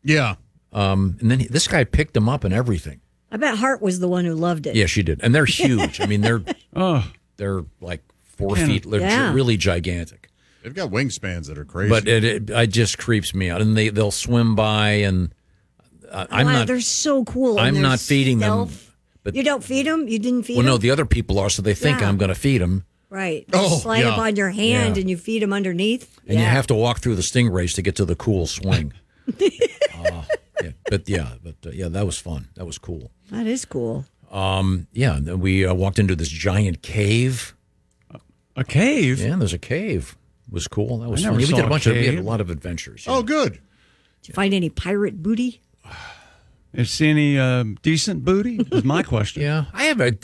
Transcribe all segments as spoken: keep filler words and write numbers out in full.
Yeah. Um, and then he, this guy picked him up and everything. I bet Hart was the one who loved it. Yeah, she did. And they're huge. I mean, they're oh. they're like four Can- feet. They're Yeah. really gigantic. They've got wingspans that are crazy. But it, it, it just creeps me out. And they, they'll swim by, and uh, I'm Wow, not they're so cool. and I'm they're not feeding them. stealth. But, You don't feed them? You didn't feed well, them? no, the other people are, so they think Yeah. I'm going to feed them. Right. They Oh, slide yeah. up on your hand Yeah. and you feed them underneath. And you Yeah. have to walk through the stingrays to get to the cool swing. uh, yeah, but yeah, but uh, yeah, that was fun. That was cool. That is cool. Um, yeah, and then we uh, walked into this giant cave. A cave? Yeah, there's a cave. It was cool. That was I never fun. Yeah, we saw did a a bunch of we had a cave. lot of adventures. yeah. oh, good. Did you find any pirate booty? Is any uh, decent booty? Is my question. Yeah, I have a.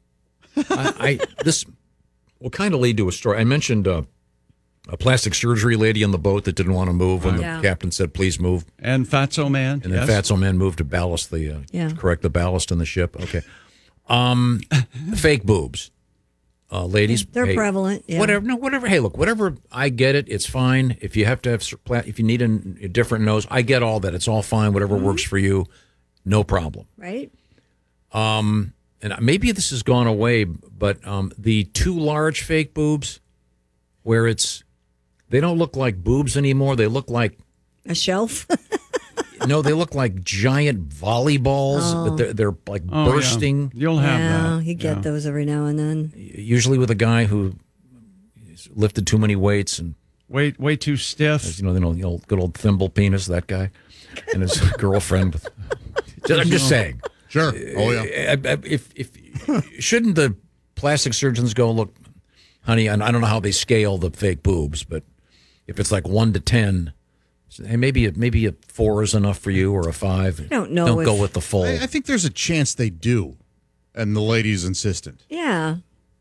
I, I this will kind of lead to a story. I mentioned uh, a plastic surgery lady on the boat that didn't want to move when Yeah. the captain said, "Please move." And Fatso Man. And then yes. Fatso Man moved to ballast the uh, Yeah. correct the ballast in the ship. Okay, um, fake boobs, uh, ladies. They're hey, prevalent. Yeah. Whatever, no, whatever. Hey, look, whatever. I get it. It's fine. If you have to have, cer- pla- if you need a, a different nose, I get all that. It's all fine. Whatever Mm-hmm. works for you, no problem. Right? Um, and maybe this has gone away, but um, the too large fake boobs, where it's, they don't look like boobs anymore. They look like A shelf? no, they look like giant volleyballs, but they're, they're like Oh, yeah. bursting. You'll have yeah, that. you get Yeah. those every now and then. Usually with a guy who lifted too many weights and Way, way too stiff. you know, the old, the old good old thimble penis, that guy, and his girlfriend. With, I'm just saying. Sure. Oh, yeah. Uh, If if shouldn't the plastic surgeons go, look, honey, and I don't know how they scale the fake boobs, but if it's like one to ten, hey, maybe a, maybe a four is enough for you, or a five. I don't know Don't if- go with the full. I, I think there's a chance they do, and the lady's insistent. Yeah.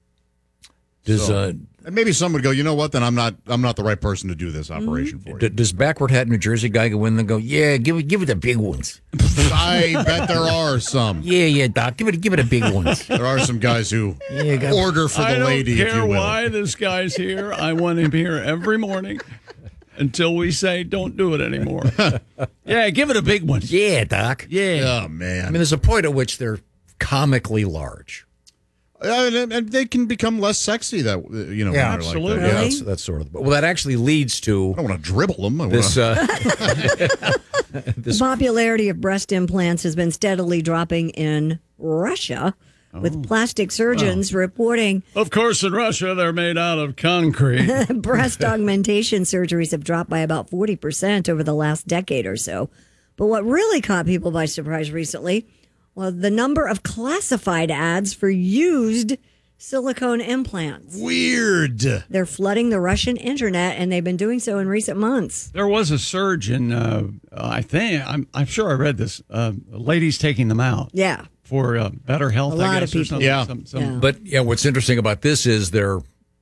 Does So- uh, And maybe some would go, you know what? Then I'm not. I'm not the right person to do this operation for d- you. does backward hat New Jersey guy go in and go, yeah, give it give it the big ones. I bet there are some. Yeah, yeah, doc, give it give it a big ones. There are some guys who Yeah, got- order for the I don't lady, care if you will. why this guy's here. I want him here every morning until we say don't do it anymore. Yeah, give it a big one. Yeah, doc. Yeah. Oh man. I mean, there's a point at which they're comically large. Uh, and, and they can become less sexy. That uh, you know. Yeah, when they're absolutely. Like that. Yeah, Yeah. that's, that's sort of. Well, that actually leads to I don't want to dribble them. I this. wanna, Uh, The popularity of breast implants has been steadily dropping in Russia, Oh. with plastic surgeons reporting Of course, in Russia, they're made out of concrete. breast augmentation surgeries have dropped by about forty percent over the last decade or so. But what really caught people by surprise recently was the number of classified ads for used silicone implants. weird. They're flooding the Russian internet, and they've been doing so in recent months. There was a surge in, uh, I think, I'm, I'm sure I read this, uh, ladies taking them out Yeah. for uh, better health, A lot I of guess. Or people. something, Yeah. some, some, Yeah. but yeah, what's interesting about this is they're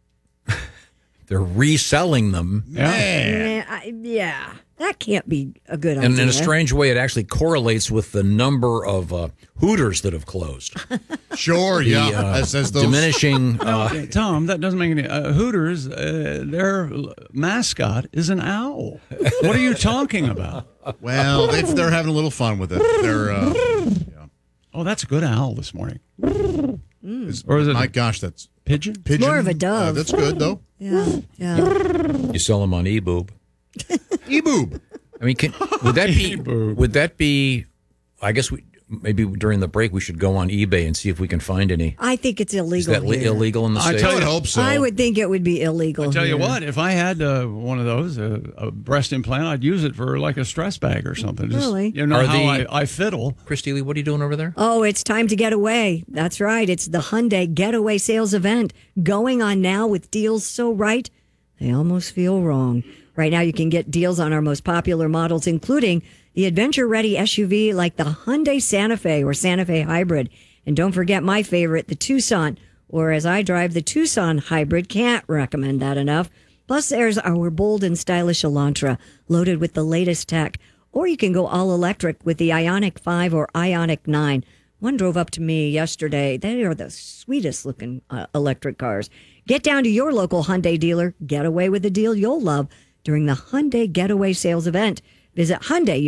they're reselling them, Yeah. Yeah, I, yeah. That can't be a good idea. and in a strange way, it actually correlates with the number of uh, Hooters that have closed. Sure. The, yeah. uh, as, as those. diminishing. Uh, Yeah, Tom, that doesn't make any. Uh, Hooters, uh, their mascot is an owl. What are you talking about? Well, they, they're having a little fun with it. They're. Uh, yeah. Oh, that's a good owl this morning. Is- Or is it My a- gosh, that's Pigeon? pigeon. more of a dove. Uh, that's good though. Yeah, yeah. you sell them on eBoob. E-boob. I mean, can, would that be? eBoob. Would that be? I guess we maybe during the break we should go on eBay and see if we can find any. I think it's Is illegal. that li- here. illegal in the I state? tell I would you- hope so. I would think it would be illegal. I tell you here. what, if I had uh, one of those, uh, a breast implant, I'd use it for like a stress bag or something. Just, Really? You know Are how the- I, I fiddle. Christy Lee, what are you doing over there? Oh, it's time to get away. That's right. It's the Hyundai Getaway Sales Event going on now with deals so right, they almost feel wrong. Right now, you can get deals on our most popular models, including the adventure-ready S U V like the Hyundai Santa Fe or Santa Fe Hybrid. And don't forget my favorite, the Tucson, or as I drive, the Tucson Hybrid. Can't recommend that enough. Plus, there's our bold and stylish Elantra, loaded with the latest tech. Or you can go all-electric with the Ioniq five or Ioniq nine. One drove up to me yesterday. They are the sweetest-looking uh, electric cars. Get down to your local Hyundai dealer. Get away with a deal you'll love during the Hyundai Getaway Sales Event. Visit Hyundai